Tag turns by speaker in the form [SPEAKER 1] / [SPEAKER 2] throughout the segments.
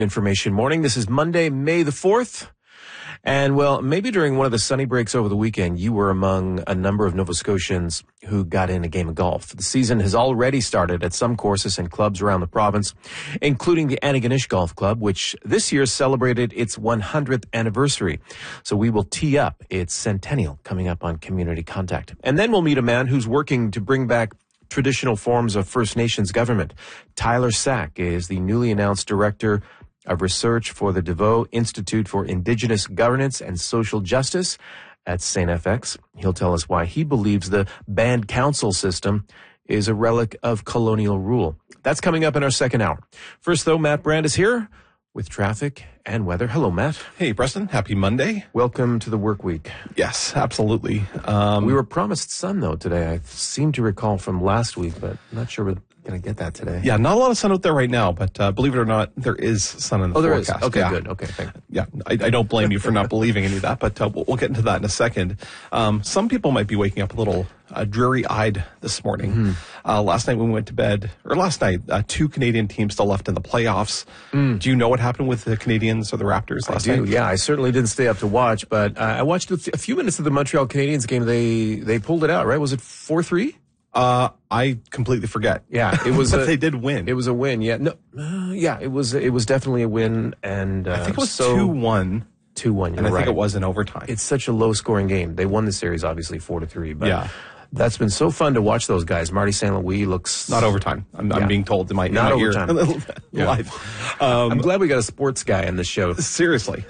[SPEAKER 1] Information Morning. This is Monday, May the 4th. And, well, maybe during one of the sunny breaks over the weekend, you were among a number of Nova Scotians who got in a game of golf. The season has already started at some courses and clubs around the province, including the Antigonish Golf Club, which this year celebrated its 100th anniversary. So we will tee up its centennial coming up on Community Contact. And then we'll meet a man who's working to bring back traditional forms of First Nations government. Tyler Sack is the newly announced director of research for the DeVoe Institute for Indigenous Governance and Social Justice at St. FX. He'll tell us why he believes the band council system is a relic of colonial rule. That's coming up in our second hour. First, though, Matt Brand is here with traffic and weather. Hello, Matt.
[SPEAKER 2] Hey, Preston. Happy Monday.
[SPEAKER 1] Welcome to the work week.
[SPEAKER 2] Yes, absolutely.
[SPEAKER 1] We were promised sun, though, today. I seem to recall from last week, but I'm not sure we're going to get that today.
[SPEAKER 2] Yeah, not a lot of sun out there right now, but believe it or not, there is sun in the forecast.
[SPEAKER 1] There is. Okay,
[SPEAKER 2] yeah.
[SPEAKER 1] Good. Okay, thank you.
[SPEAKER 2] Yeah, I don't blame you for not believing any of that, but we'll get into that in a second. Some people might be waking up a little dreary-eyed this morning. Last night when we went to bed, or last night, two Canadian teams still left in the playoffs. Do you know what happened with the Canadians or the Raptors last night?
[SPEAKER 1] Yeah, I certainly didn't stay up to watch, but I watched a few minutes of the Montreal Canadiens game. They pulled it out, right? Was it 4-3?
[SPEAKER 2] I completely forget.
[SPEAKER 1] Yeah, it was.
[SPEAKER 2] But they did win.
[SPEAKER 1] It was a win. Yeah, no, yeah, it was definitely a win, and
[SPEAKER 2] I think it was 2-1.
[SPEAKER 1] 2-1.
[SPEAKER 2] And I think it was in overtime.
[SPEAKER 1] It's such a low-scoring game. They won the series, obviously 4-3. But
[SPEAKER 2] yeah.
[SPEAKER 1] That's been so fun to watch those guys. Marty St. Louis looks
[SPEAKER 2] not overtime. I'm being told in my ear a little bit live.
[SPEAKER 1] I'm glad we got a sports guy in the show.
[SPEAKER 2] Seriously.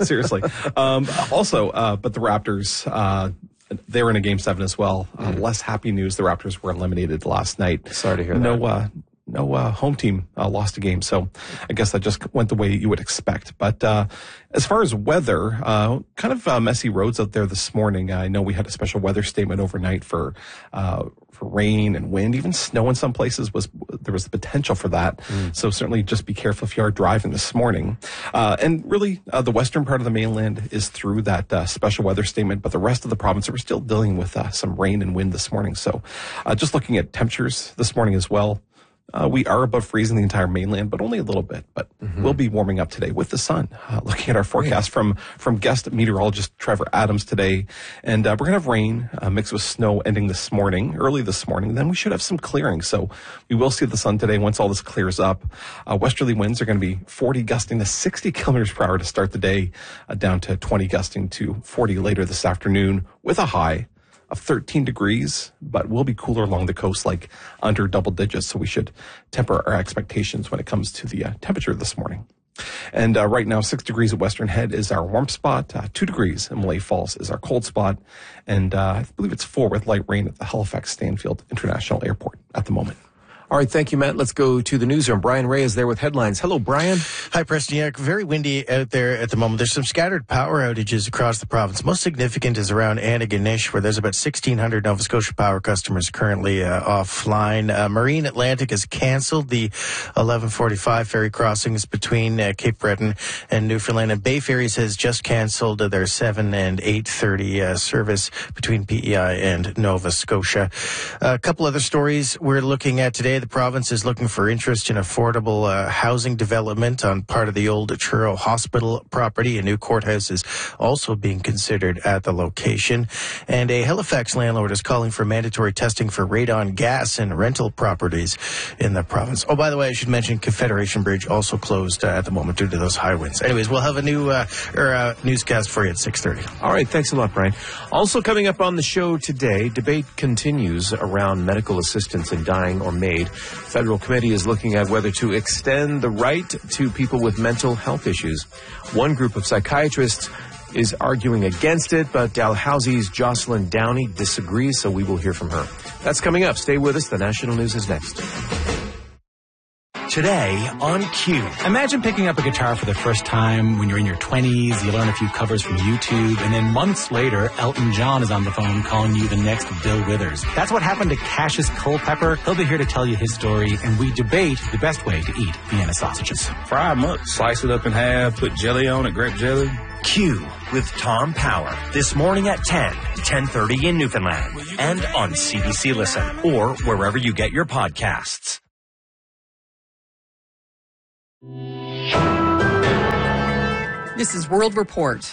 [SPEAKER 2] Also, but the Raptors. They were in a Game 7 as well. Less happy news. The Raptors were eliminated last night.
[SPEAKER 1] Sorry to hear that.
[SPEAKER 2] No home team lost a game, so I guess that just went the way you would expect. But as far as weather, kind of messy roads out there this morning. I know we had a special weather statement overnight for rain and wind, even snow in some places. There was the potential for that. So certainly just be careful if you are driving this morning. And really, the western part of the mainland is through that special weather statement, but the rest of the province we're still dealing with some rain and wind this morning. So just looking at temperatures this morning as well. We are above freezing the entire mainland, but only a little bit. But we'll be warming up today with the sun. Looking at our forecast from guest meteorologist Trevor Adams today. And we're going to have rain mixed with snow ending early this morning. Then we should have some clearing. So we will see the sun today once all this clears up. Westerly winds are going to be 40 gusting to 60 kilometers per hour to start the day, down to 20 gusting to 40 later this afternoon with a high of 13 degrees, but we'll be cooler along the coast, like under double digits. So we should temper our expectations when it comes to the temperature this morning. And right now, 6 degrees at Western Head is our warm spot. 2 degrees in Malay Falls is our cold spot. And I believe it's 4 with light rain at the Halifax Stanfield International Airport at the moment.
[SPEAKER 1] All right, thank you, Matt. Let's go to the newsroom. Brian Ray is there with headlines. Hello, Brian.
[SPEAKER 3] Hi, Preston. Yeah, very windy out there at the moment. There's some scattered power outages across the province. Most significant is around Antigonish, where there's about 1,600 Nova Scotia Power customers currently offline. Marine Atlantic has canceled the 11:45 ferry crossings between Cape Breton and Newfoundland. And Bay Ferries has just canceled their 7 and 8:30 service between PEI and Nova Scotia. A couple other stories we're looking at today. The province is looking for interest in affordable housing development on part of the old Truro Hospital property. A new courthouse is also being considered at the location. And a Halifax landlord is calling for mandatory testing for radon gas in rental properties in the province. Oh, by the way, I should mention Confederation Bridge also closed at the moment due to those high winds. Anyways, we'll have a new newscast for you at 6:30.
[SPEAKER 1] All right, thanks a lot, Brian. Also coming up on the show today, debate continues around medical assistance in dying or MAID. Federal committee is looking at whether to extend the right to people with mental health issues. One group of psychiatrists is arguing against it, but Dalhousie's Jocelyn Downey disagrees, so we will hear from her. That's coming up. Stay with us. The national news is next.
[SPEAKER 4] Today on Q. Imagine picking up a guitar for the first time when you're in your 20s, you learn a few covers from YouTube, and then months later, Elton John is on the phone calling you the next Bill Withers. That's what happened to Cassius Culpepper. He'll be here to tell you his story, and we debate the best way to eat Vienna sausages.
[SPEAKER 5] Fry them up, slice it up in half, put jelly on it, grape jelly.
[SPEAKER 6] Q with Tom Power. This morning at 10:30 in Newfoundland, and on CBC Listen, or wherever you get your podcasts.
[SPEAKER 7] This is World Report.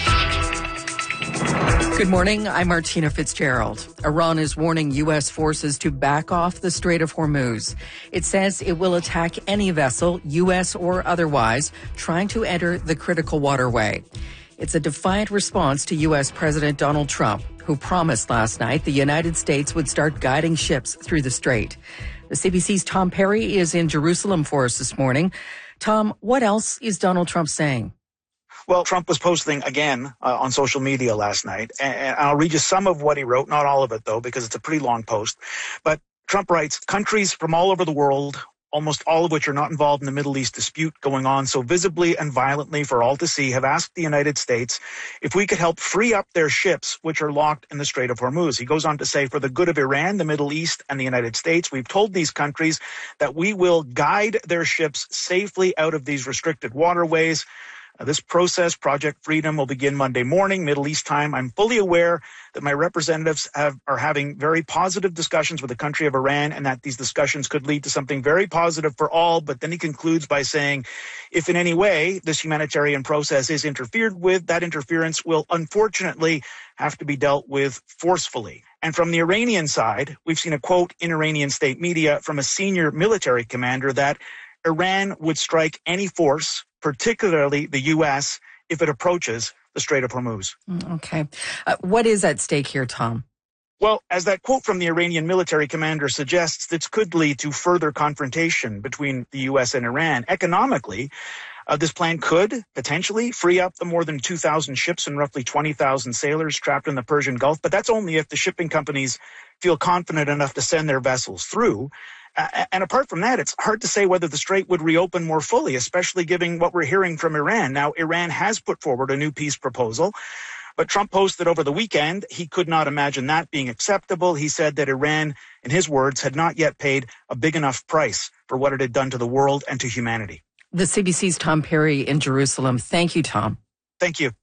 [SPEAKER 7] Good morning. I'm Martina Fitzgerald. Iran is warning U.S. forces to back off the Strait of Hormuz. It says it will attack any vessel, U.S. or otherwise, trying to enter the critical waterway. It's a defiant response to U.S. President Donald Trump, who promised last night the United States would start guiding ships through the strait. The CBC's Tom Perry is in Jerusalem for us this morning. Tom, what else is Donald Trump saying?
[SPEAKER 8] Well, Trump was posting again on social media last night, and I'll read you some of what he wrote, not all of it, though, because it's a pretty long post. But Trump writes, countries from all over the world, almost all of which are not involved in the Middle East dispute going on so visibly and violently for all to see, have asked the United States if we could help free up their ships which are locked in the Strait of Hormuz. He goes on to say, for the good of Iran, the Middle East, and the United States, we've told these countries that we will guide their ships safely out of these restricted waterways. This process, Project Freedom, will begin Monday morning, Middle East time. I'm fully aware that my representatives are having very positive discussions with the country of Iran, and that these discussions could lead to something very positive for all. But then he concludes by saying, if in any way this humanitarian process is interfered with, that interference will unfortunately have to be dealt with forcefully. And from the Iranian side, we've seen a quote in Iranian state media from a senior military commander that Iran would strike any force, particularly the U.S., if it approaches the Strait of Hormuz.
[SPEAKER 7] Okay. What is at stake here, Tom?
[SPEAKER 8] Well, as that quote from the Iranian military commander suggests, this could lead to further confrontation between the U.S. and Iran. Economically, this plan could potentially free up the more than 2,000 ships and roughly 20,000 sailors trapped in the Persian Gulf, but that's only if the shipping companies feel confident enough to send their vessels through. And apart from that, it's hard to say whether the strait would reopen more fully, especially given what we're hearing from Iran. Now, Iran has put forward a new peace proposal, but Trump posted over the weekend he could not imagine that being acceptable. He said that Iran, in his words, had not yet paid a big enough price for what it had done to the world and to humanity.
[SPEAKER 7] The CBC's Tom Perry in Jerusalem. Thank you, Tom.
[SPEAKER 8] Thank you.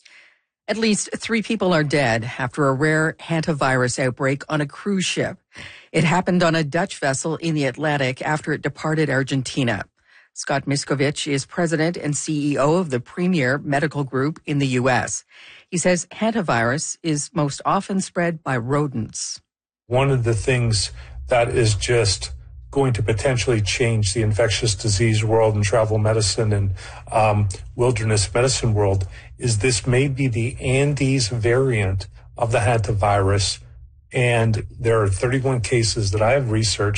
[SPEAKER 7] At least 3 people are dead after a rare hantavirus outbreak on a cruise ship. It happened on a Dutch vessel in the Atlantic after it departed Argentina. Scott Miskovich is president and CEO of the Premier Medical Group in the U.S. He says hantavirus is most often spread by rodents.
[SPEAKER 9] One of the things that is just going to potentially change the infectious disease world and travel medicine and wilderness medicine world is this may be the Andes variant of the hantavirus. And there are 31 cases that I have researched